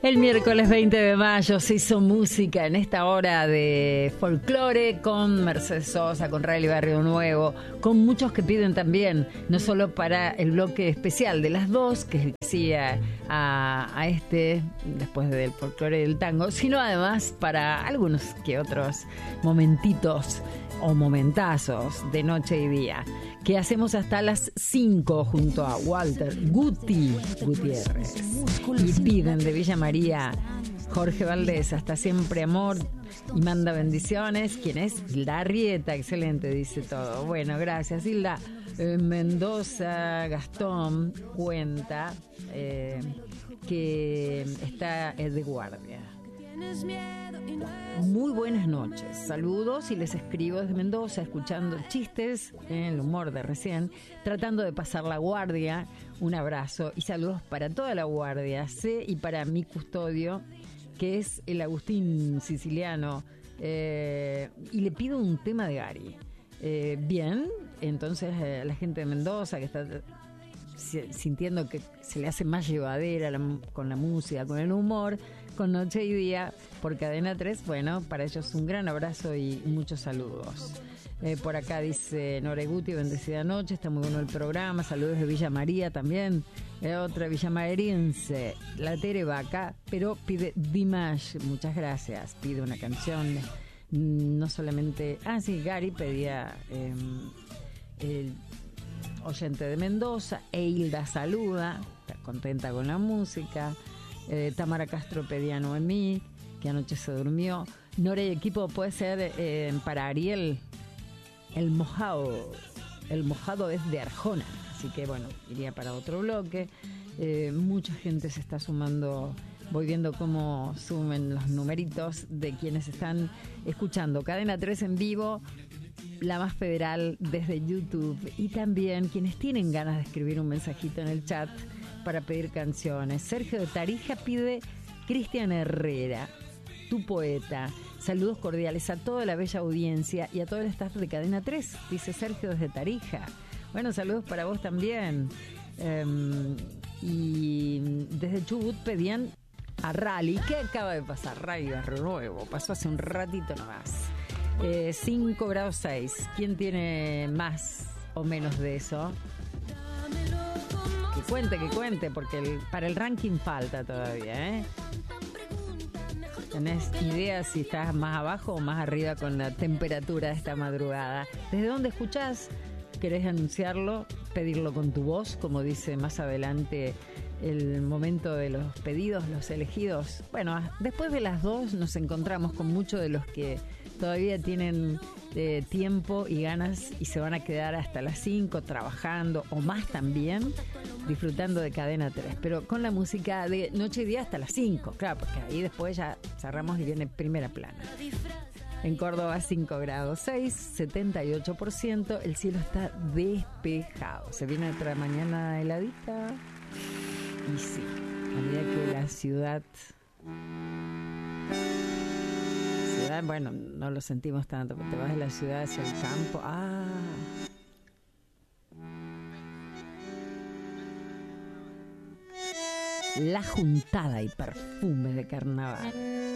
El miércoles 20 de mayo se hizo música en esta hora de folclore con Mercedes Sosa, con Riley Barrio Nuevo, con muchos que piden también, no solo para el bloque especial de las dos, que es el que sigue a este, después del folclore y del tango, sino además para algunos que otros momentitos o momentazos de noche y día, que hacemos hasta las 5 junto a Walter Gutiérrez. Y piden de Villa María Jorge Valdés, hasta siempre amor, y manda bendiciones. ¿Quién es? Hilda Arrieta, excelente, dice todo. Bueno, gracias, Hilda. Mendoza Gastón cuenta que está de guardia. Muy buenas noches, saludos, y les escribo desde Mendoza, escuchando chistes en el humor de recién, tratando de pasar la guardia. Un abrazo y saludos para toda la guardia C y para mi custodio, que es el Agustín Siciliano, y le pido un tema de Gary. Bien, entonces la gente de Mendoza que está sintiendo que se le hace más llevadera con la música, con el humor, con Noche y Día por Cadena 3, bueno, para ellos un gran abrazo y muchos saludos. Por acá dice Noreguti, bendecida noche, está muy bueno el programa, saludos de Villa María también, otra villamariense, la Tere va acá, pero pide Dimash, muchas gracias, pide una canción, no solamente, sí, Gary pedía el oyente de Mendoza, Hilda saluda, está contenta con la música. Tamara Castro pedía Noemí, que anoche se durmió. Nora y equipo, puede ser para Ariel, el mojado es de Arjona, así que bueno, iría para otro bloque. Mucha gente se está sumando, voy viendo cómo sumen los numeritos de quienes están escuchando Cadena 3 en vivo, la más federal desde YouTube, y también quienes tienen ganas de escribir un mensajito en el chat para pedir canciones. Sergio de Tarija pide Cristian Herrera, Tu Poeta. Saludos cordiales a toda la bella audiencia y a todo el staff de Cadena 3, dice Sergio desde Tarija. Bueno, saludos para vos también. Y desde Chubut pedían a Rally. ¿Qué acaba de pasar? Rally Barrio Nuevo, pasó hace un ratito nomás. 5 grados 6. ¿Quién tiene más o menos de eso? Que cuente, porque para el ranking falta todavía, ¿eh? ¿Tenés idea si estás más abajo o más arriba con la temperatura de esta madrugada? ¿Desde dónde escuchás? ¿Querés anunciarlo? Pedirlo con tu voz, como dice más adelante el momento de los pedidos, los elegidos. Bueno, después de las 2 nos encontramos con muchos de los que todavía tienen tiempo y ganas y se van a quedar hasta las 5 trabajando o más también, disfrutando de Cadena 3, pero con la música de Noche y Día hasta las 5, claro, porque ahí después ya cerramos y viene primera plana. En Córdoba 5 grados 6, 78%, el cielo está despejado. Se viene otra mañana heladita y sí, a medida que la ciudad, bueno, no lo sentimos tanto, porque te vas de la ciudad hacia el campo. La juntada y perfume de carnaval.